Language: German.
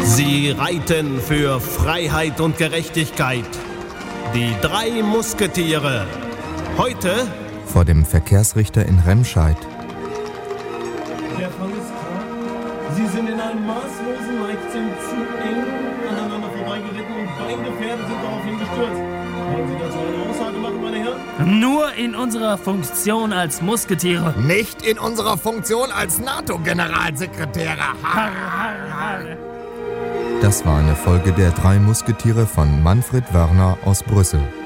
Sie reiten für Freiheit und Gerechtigkeit. Die 3 Musketiere. Heute vor dem Verkehrsrichter in Remscheid. Der Fall ist klar. Sie sind in einem maßlosen Leichtsinn zu eng aneinander vorbeigeritten und beide Pferde sind daraufhin gestürzt. Wollen Sie dazu eine Aussage machen, meine Herren? Nur in unserer Funktion als Musketiere. Nicht in unserer Funktion als NATO-Generalsekretäre. Har, har, har. Das war eine Folge der 3 Musketiere von Manfred Wörner aus Brüssel.